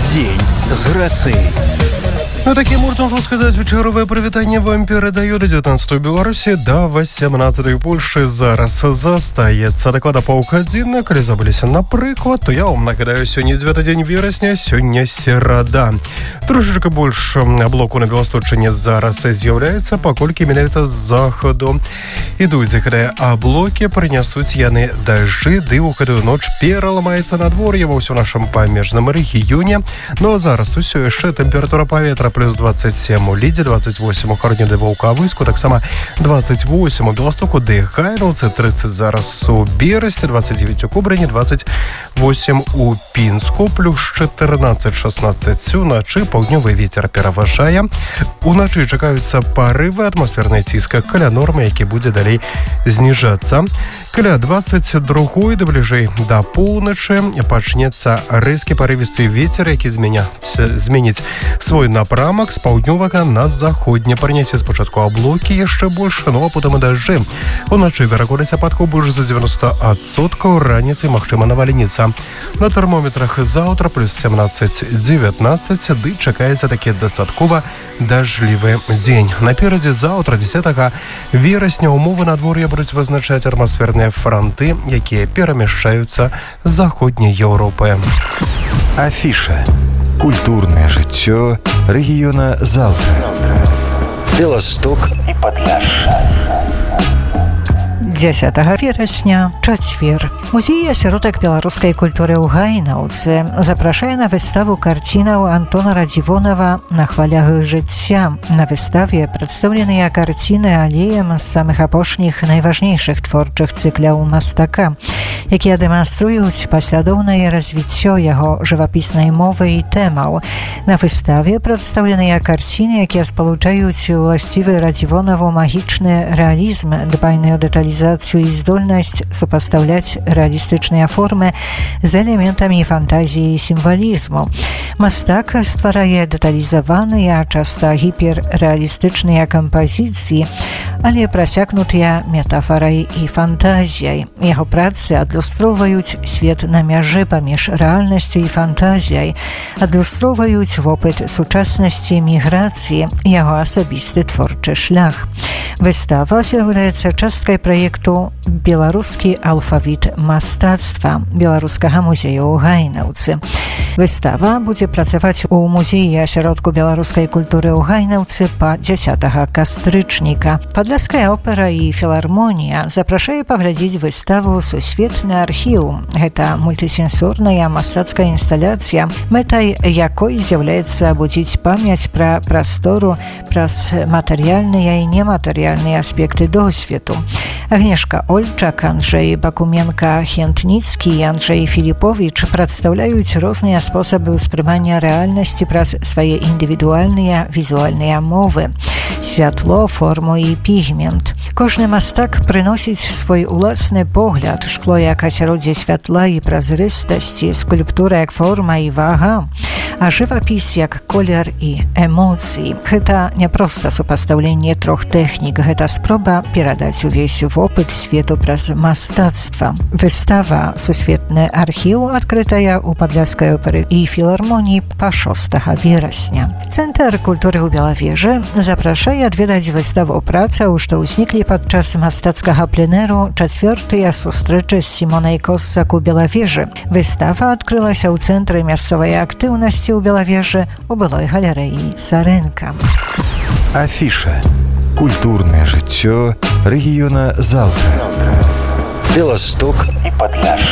День з грацией. Таким образом, можно сказать, вечеровое привитание вам передаю до 19-й Беларуси до 18-й Польши. Зараз застаецца доклада паўгадзіна. Калі забыліся на прыклад, то я вам нагадаю, сёння 9 дзень верасня, сёння серада. Трошечка больш блоку на Беласточыне зараз з'яўляецца, паколькі менавіта з захаду ідуць гэтыя аблокі, прынясуць яны дажджы, ды ў гэтую ноч пераламаецца надвор'е ва ўсім нашым памежным рэгіёне. Ну а зараз усё яшчэ тэмпература паветра плюс 27 у Лідзе, 28 у Харніды Ваўкавыску, таксама 28 у Беластоку ды Гайнаўцы, 30 зараз у Берасці, 29 у Кубрыні, 28 у Пінску, плюс 14-16 уначы, паўднёвы вецер пераважае. Уначы чакаюцца парывы, атмасферны ціск каля нормы, які будзе далей зніжацца. Каля 22-й да бліжэй да поўначы пачнецца рэзкі парывісты вецер, які зменіць свой напрамак з паўднёвага на заходні. Прынясе спачатку аблокі яшчэ больш, ну а потым і дажджы. Уначы верагоднасць ападкаў больш за 90%, раніцай магчыма навальніца. На тэрмометрах заўтра плюс 17-19, ды чакаецца такі дастаткова дажджлівы дзень. Наперадзе заўтра, 10 верасня, умовы надвор'я будуць вызначаць атмасферныя фронты, якія перамяшчаюцца з заходняй Еўропы. Афіша. Культурное жыццё рэгіёна заўтра. Беласток і Падляшша. 10 верасня, чацвер. Музей асяродак беларускай культуры ў Гайнаўцы запрашае на выставу карцінаў Антона Радзівонава «На хвалях жыцця». На выставе прадстаўленыя карціны алеем з самых апошніх найважнейшых творчых цыкляў мастака, якія дэманструюць паслядоўнае развіццё яго жывапіснай мовы і тэмаў. На выставе прадстаўленыя карціны, якія спалучаюць уласцівы Радзівонаву магічны рэалізм, дбайную дэталізацыю і здольнасць супастаўляць рэалістычныя формы з элементамі фантазіі і сімвалізму. Мастак стварае дэталізаваныя, часта гіперрэалістычныя кампазіцыі, але прасякнутыя метафарай і фантазіяй. Яго працы адлюстроўваюць свет на мяжы паміж рэальнасцю і фантазіяй, адлюстроўваюць вопыт сучаснасці міграцыі, яго асабісты творчы шлях. Выстава з'яўляецца часткай праекту «Беларускі алфавіт мастацтва» Беларускага музею ў Гайнаўцы. Выстава будзе працаваць у музеі асяродку беларускай культуры ў Гайнаўцы па 10 кастрычніка. Падляшская опера і філармонія запрашае паглядзець выставу «Сусветны архіў». Гэта мультысенсорная мастацкая інсталяцыя, мэтай якой з'яўляецца абудзіць памяць пра прастору праз матэрыяльныя і нематэрыяльныя аспекты досведу. Агнешка Ольчак, Анджэй Бакуменка-Хентніцкі і Анджэй Філіповіч прадстаўляюць розныя спосабы ўспрымання рэальнасці праз свае індывідуальныя візуальныя мовы – святло, форму і пігмент. Кожны мастак прыносіць свой уласны погляд, шкло як асяроддзе святла і празрыстасці, скульптура як форма і вага, а жывапіс як колер і эмоцыі. Гэта не проста супастаўленне трох тэхнік, гэта спроба перадаць увесь вопыт свету праз мастацтва. Выстава «Сусветны архіў» адкрытая ў Падляшскай оперы і філармоніі па 6 верасня. Цэнтр культуры ў Белавежы запрашае адведаць выставу працаў, што ўзніклі падчас мастацкага пленэру «Чацвёртыя сустрэчы з Сімонай Коссак у Белавежы». Выстава адкрылася ў цэнтры мясцовай актыўнасці ў Белавежы у былой галерэі Сарэнка. Афіша. Культурное жыццё рэгіёна заўтра. Беласток і Падляшша.